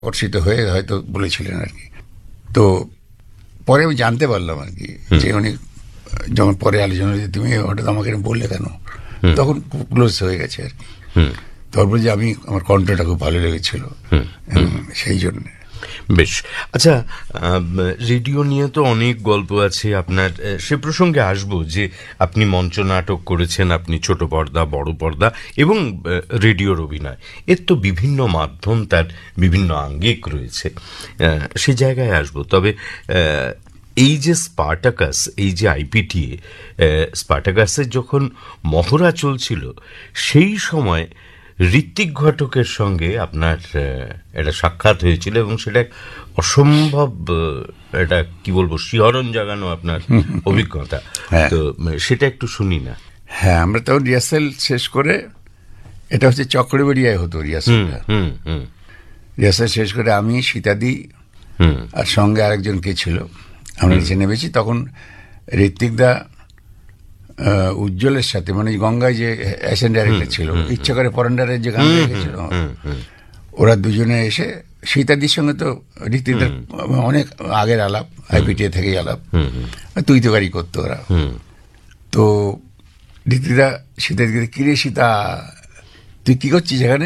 আকর্ষিত হয়ে হয়তো বলেছিলেন আর কি। তো পরে আমি জানতে পারলাম আর কি যে উনি যখন পরে আলোচনা যে তুমি হঠাৎ আমাকে বললে কেন, তখন খুব ক্লোজ হয়ে গেছে আর কি। তারপর যে আমি আমার কণ্ঠটা খুব ভালো লেগেছিল সেই জন্য। বেশ, আচ্ছা, রেডিও নিয়ে তো অনেক গল্প আছে আপনার, সে প্রসঙ্গে আসবো যে আপনি মঞ্চ নাটক করেছেন, আপনি ছোট পর্দা, বড় পর্দা এবং রেডিওর অভিনয়, এর তো বিভিন্ন মাধ্যম, তার বিভিন্ন আঙ্গিক রয়েছে, সে জায়গায় আসবো। তবে এই যে স্পার্টাকাস, এই যে আইপিটিএ, স্পার্টাকাসের যখন মহড়া চলছিল সেই সময় ঋত্বিক ঘটকের সঙ্গে আপনার একটা সাক্ষাৎ হয়েছিল এবং সেটা অসম্ভব, এটা কি বলবো, শিহরণ জাগানো আপনার অভিজ্ঞতা। তো সেটা একটু শুনি না। হ্যাঁ, আমরা তখন রিহার্সেল শেষ করে, এটা হচ্ছে চক্রবেড়িয়ায় হতো রিহার্সেলটা। রিহার্সেল শেষ করে আমি, সীতাদি আর সঙ্গে আরেকজন কে ছিল, আমরা নিচে নেমেছি। তখন ঋত্বিক দা উজ্জ্বলের সাথে, মানে গঙ্গায় যে অ্যাসেন্ট ডাইরেক্টর ছিল, ইচ্ছা করে পরান্ডারের যে গান রেখেছিল, ওরা দুজনে এসে, সীতাদির সঙ্গে তো ঋত্বিকদার অনেক আগের আলাপ, আইপিটিএ থেকেই আলাপ, তুই তো গাড়ি করতো ওরা। তো ঋত্বিকদা সীতাদিকে, কিরে সীতা তুই কি করছিস এখানে?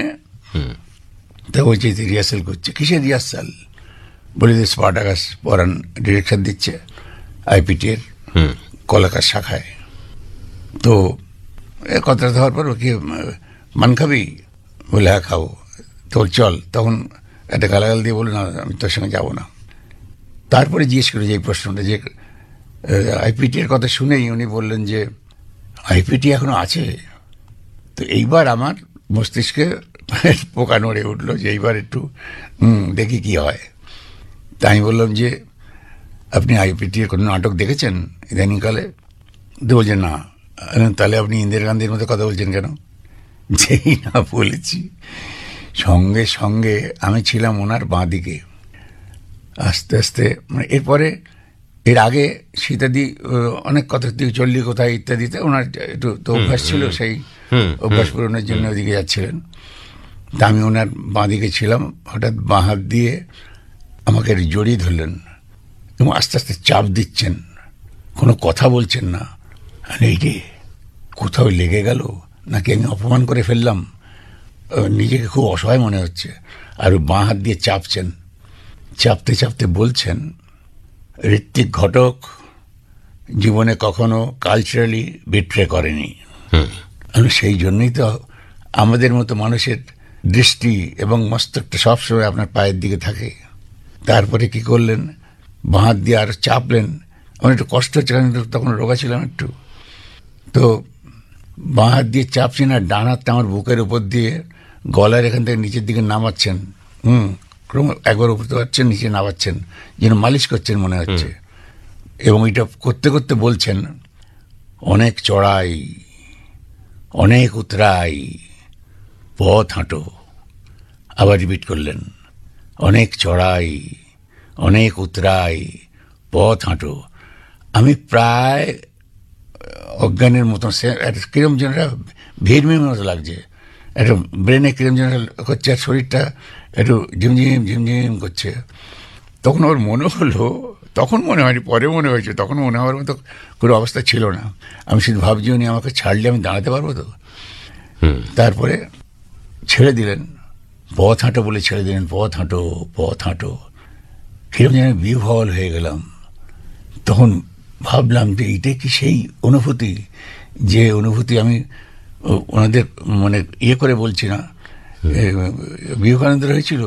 তা বলছি রিহার্সাল করছে। কিসের রিহার্সাল? বলি যে স্পার্টাকাস পরান ডিরেকশন দিচ্ছে আইপিটিএর কলাকার শাখায়। তো কথা হওয়ার পর ওকে, মান খাবি? বলে হ্যাঁ খাবো। তো চল। তখন একটা গালাগাল দিয়ে বলে না, আমি তোর সঙ্গে যাবো না। তারপরে জিজ্ঞেস করে যে এই প্রশ্নটা, যে আইপিটি এর কথা শুনেই উনি বললেন যে আইপিটি এখনো আছে। তো এইবার আমার মস্তিষ্কে পোকা নড়ে উঠলো যে এইবার একটু দেখি কি হয়। তাই আমি বললাম যে আপনি আইপিটি এর কোনো নাটক দেখেছেন ইদানিংকালে? তো বলছেন না। তাহলে আপনি ইন্দিরা গান্ধীর মতো কথা বলছেন কেন? যেই না বলেছি, সঙ্গে সঙ্গে আমি ছিলাম ওনার বাঁ দিকে। আস্তে আস্তে, মানে এরপরে, এর আগে সীতাদি অনেক কথা, চল্লি কোথায় ইত্যাদিতে ওনার একটু তো অভ্যাস ছিল, সেই অভ্যাস পূরণের জন্য ওদিকে যাচ্ছিলেন। তা আমি ওনার বাঁ দিকে ছিলাম। হঠাৎ বাঁ হাত দিয়ে আমাকে জড়িয়ে ধরলেন এবং আস্তে আস্তে চাপ দিচ্ছেন, কোনো কথা বলছেন না। এই রে, কোথাও লেগে গেল নাকি আমি অপমান করে ফেললাম, নিজেকে খুব অসহায় মনে হচ্ছে। আর বাঁ হাত দিয়ে চাপছেন, চাপতে চাপতে বলছেন, ঋত্বিক ঘটক জীবনে কখনো কালচারালি বিট্রে করেনি। সেই জন্যই তো আমাদের মতো মানুষের দৃষ্টি এবং মস্তকটা সবসময় আপনার পায়ের দিকে থাকে। তারপরে কি করলেন, বাঁ হাত দিয়ে আর চাপলেন। আমার একটু কষ্ট হচ্ছে, কারণ তখন রোগা ছিলাম একটু। তো বাঁ হাত দিয়ে চাপছেন আর ডান হাতটা আমার বুকের উপর দিয়ে গলার এখান থেকে নিচের দিকে নামাচ্ছেন। একবার উপর পাচ্ছেন, নিচে নামাচ্ছেন, যেন মালিশ করছেন মনে হচ্ছে। এবং এটা করতে করতে বলছেন, অনেক চড়াই, অনেক উতরাই, পথ হাঁটো। আবার রিপিট করলেন, অনেক চড়াই, অনেক উতরাই, পথ হাঁটো। আমি প্রায় অজ্ঞানের মতন, কিরম যেন ভিড়মির মতো লাগছে, একটা ব্রেনে কিরম যেন করছে, আর শরীরটা একটু ঝিমঝিম ঝিমঝিম করছে। তখন ওর মনে হলো, তখন মনে হয়নি, পরে মনে হয়েছে, তখন মনে হওয়ার মতো কোনো অবস্থা ছিল না। আমি শুধু ভাবছি উনি আমাকে ছাড়লে আমি দাঁড়াতে পারবো তো। তারপরে ছেড়ে দিলেন, পথ হাঁটো বলে ছেড়ে দিলেন, পথ হাঁটো, পথ হাঁটো। কিরম যেন বিহ্বল হয়ে গেলাম। তখন ভাবলাম যে এইটাই কি সেই অনুভূতি, যে অনুভূতি আমি ওনাদের মানে ইয়ে করে বলছি না, বিবেকানন্দের হয়েছিল,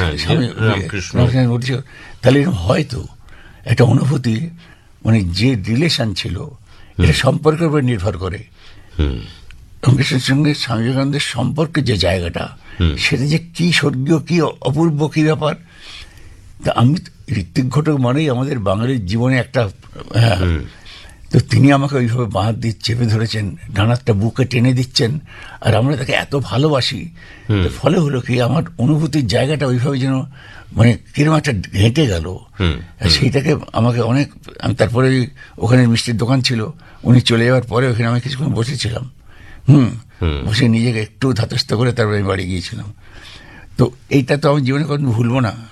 তাহলে এরকম হয়তো একটা অনুভূতি, মানে যে রিলেশন ছিল, এটা সম্পর্কের উপর নির্ভর করে। রামকৃষ্ণের সঙ্গে স্বামী বিবেকানন্দের সম্পর্কের যে জায়গাটা, সেটা যে কি স্বর্গীয়, কি অপূর্ব, কি ব্যাপার। তা আমি, ঋত্বিক ঘটক মানেই আমাদের বাঙালির জীবনে একটা, হ্যাঁ। তো তিনি আমাকে ওইভাবে বাঁ হাত দিয়ে চেপে ধরেছেন, ডানারটা বুকে টেনে দিচ্ছেন, আর আমরা তাকে এত ভালোবাসি। ফলে হলো কি, আমার অনুভূতির জায়গাটা ওইভাবে যেন মানে কিরকম একটা ঘেঁটে গেল। সেইটাকে আমাকে অনেক, আমি তারপরে ওখানে মিষ্টির দোকান ছিল, উনি চলে যাওয়ার পরে ওখানে আমি কিছুক্ষণ বসেছিলাম, বসে নিজেকে একটু ধাতস্থ করে তারপরে আমি বাড়ি গিয়েছিলাম। তো এইটা তো আমি জীবনে কোনো ভুলবো না।